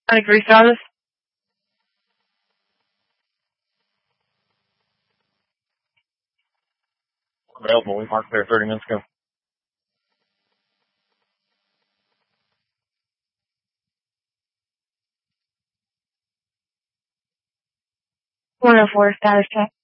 Agree status. Available. We marked there 30 minutes ago. One oh four status check.